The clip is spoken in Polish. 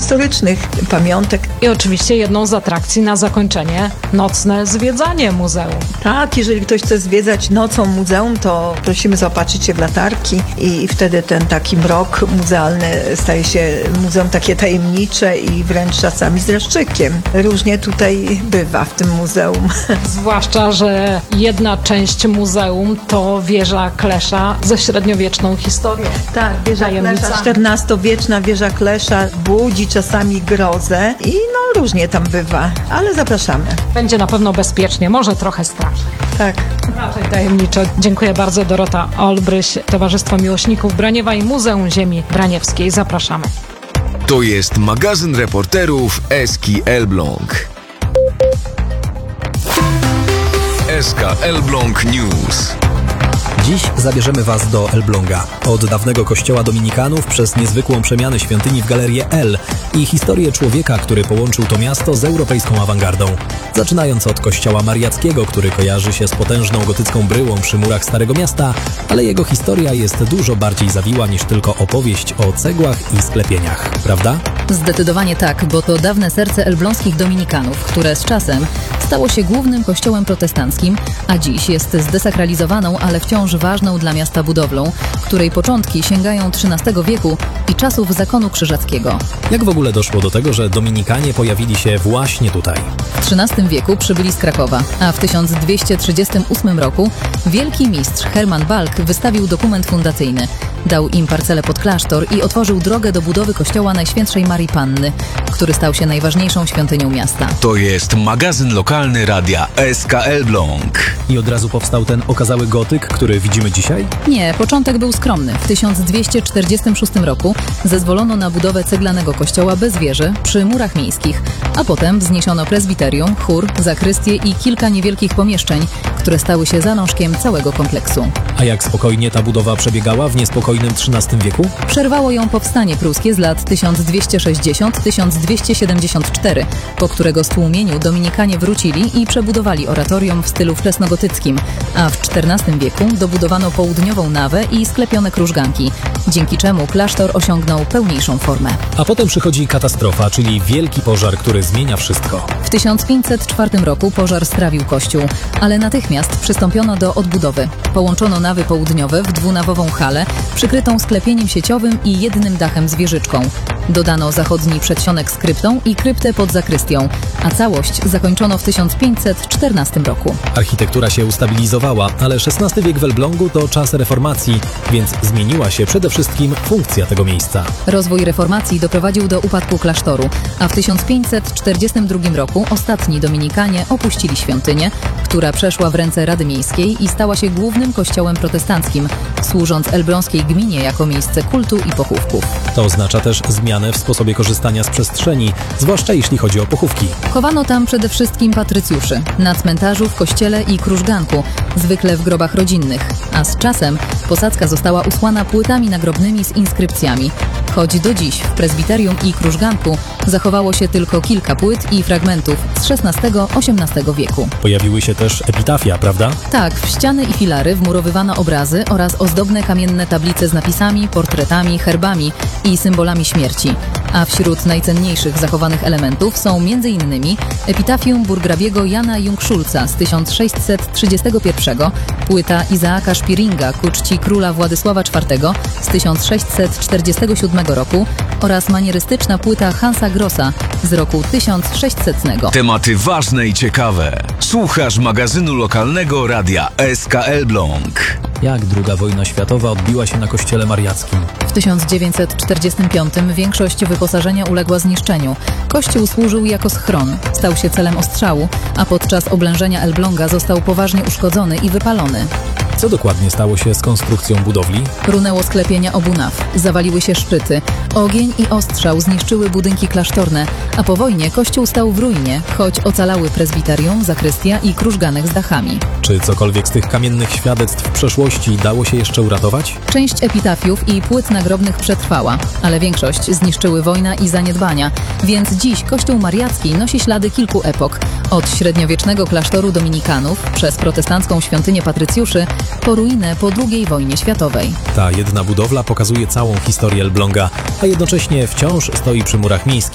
historycznych pamiątek. I oczywiście jedną z atrakcji na zakończenie nocne zwiedzanie muzeum. Tak, jeżeli ktoś chce zwiedzać nocą muzeum, to prosimy zaopatrzyć się w latarki i wtedy ten taki mrok muzealny staje się muzeum takie tajemnicze i wręcz czasami z dreszczykiem. Różnie tutaj bywa w tym muzeum. Zwłaszcza, że jedna część muzeum to wieża Klesza ze średniowieczną historią. Tak, wieża Klesza, XIV-wieczna wieża Klesza budzi czasami grozę i no różnie tam bywa, ale zapraszamy. Będzie na pewno bezpiecznie, może trochę strasznie. Tak. Raczej tajemniczo. Dziękuję bardzo. Dorota Olbryś, Towarzystwo Miłośników Braniewa i Muzeum Ziemi Braniewskiej. Zapraszamy. To jest magazyn reporterów Eski Elbląg. SK Elbląg News. Dziś zabierzemy Was do Elbląga. Od dawnego kościoła dominikanów przez niezwykłą przemianę świątyni w Galerię L i historię człowieka, który połączył to miasto z europejską awangardą. Zaczynając od kościoła mariackiego, który kojarzy się z potężną gotycką bryłą przy murach Starego Miasta, ale jego historia jest dużo bardziej zawiła niż tylko opowieść o cegłach i sklepieniach, prawda? Zdecydowanie tak, bo to dawne serce elbląskich dominikanów, które z czasem stało się głównym kościołem protestanckim, a dziś jest zdesakralizowaną, ale wciąż ważną dla miasta budowlą, której początki sięgają XIII wieku i czasów zakonu krzyżackiego. Jak w ogóle doszło do tego, że dominikanie pojawili się właśnie tutaj? W XIII wieku przybyli z Krakowa, a w 1238 roku wielki mistrz Herman Balk wystawił dokument fundacyjny. Dał im parcelę pod klasztor i otworzył drogę do budowy kościoła Najświętszej Marii Panny, który stał się najważniejszą świątynią miasta. To jest magazyn lokalny radia SK Elbląg. I od razu powstał ten okazały gotyk, który widzimy dzisiaj? Nie, początek był skromny. W 1246 roku zezwolono na budowę ceglanego kościoła bez wieży przy murach miejskich, a potem wzniesiono prezbiterium, chór, zakrystię i kilka niewielkich pomieszczeń, które stały się zalążkiem całego kompleksu. A jak spokojnie ta budowa przebiegała w niespokojnym XIII wieku? Przerwało ją powstanie pruskie z lat 1260-1274, po którego stłumieniu dominikanie wrócili i przebudowali oratorium w stylu wczesnogotyckim, a w XIV wieku dobudowano południową nawę i sklepione krużganki, dzięki czemu klasztor osiągnął pełniejszą formę. A potem przychodzi katastrofa, czyli wielki pożar, który zmienia wszystko. W 1504 roku pożar strawił kościół, ale natychmiast przystąpiono do odbudowy. Połączono nawy południowe w dwunawową halę, przykrytą sklepieniem sieciowym i jednym dachem z wieżyczką. Dodano zachodni przedsionek z kryptą i kryptę pod zakrystią, a całość zakończono w 1514 roku. Architektura się ustabilizowała, ale XVI wiek w Elblągu to czas reformacji, więc zmieniła się przede wszystkim funkcja tego miejsca. Rozwój reformacji doprowadził do upadku klasztoru, a w 1542 roku ostatni dominikanie opuścili świątynię, która przeszła w ręce Rady Miejskiej i stała się głównym kościołem protestanckim, służąc elbląskiej gminie jako miejsce kultu i pochówków. To oznacza też zmianę w sposobie korzystania z przestrzeni, zwłaszcza jeśli chodzi o pochówki. Chowano tam przede wszystkim patrycjuszy, na cmentarzu, w kościele i krużganku, zwykle w grobach rodzinnych, a z czasem posadzka została usłana płytami nagrobnymi z inskrypcjami. Choć do dziś w prezbiterium i krużganku zachowało się tylko kilka płyt i fragmentów z XVI-XVIII wieku. Pojawiły się też epitafia, prawda? Tak, w ściany i filary wmurowywano obrazy oraz ozdobne kamienne tablice z napisami, portretami, herbami i symbolami śmierci. A wśród najcenniejszych zachowanych elementów są m.in. epitafium burgrabiego Jana Jungszulca z 1631, płyta Izaaka Szpiringa ku czci króla Władysława IV z 1647 roku oraz manierystyczna płyta Hansa Grossa z roku 1600. Tematy ważne i ciekawe. Słuchasz magazynu lokalnego radia SK Elbląg. Jak II wojna światowa odbiła się na kościele mariackim? W 1945 większość wyposażenia uległa zniszczeniu. Kościół służył jako schron, stał się celem ostrzału, a podczas oblężenia Elbląga został poważnie uszkodzony i wypalony. Co dokładnie stało się z konstrukcją budowli? Runęło sklepienia obu naw, zawaliły się szczyty. Ogień i ostrzał zniszczyły budynki klasztorne, a po wojnie kościół stał w ruinie, choć ocalały prezbiterium, zakrystia i krużganek z dachami. Czy cokolwiek z tych kamiennych świadectw przeszłości dało się jeszcze uratować? Część epitafiów i płyt nagrobnych przetrwała, ale większość zniszczyły wojna i zaniedbania, więc dziś kościół mariacki nosi ślady kilku epok. Od średniowiecznego klasztoru dominikanów, przez protestancką świątynię patrycjuszy, po ruinę po II wojnie światowej. Ta jedna budowla pokazuje całą historię Elbląga, a jednocześnie wciąż stoi przy murach miejskich.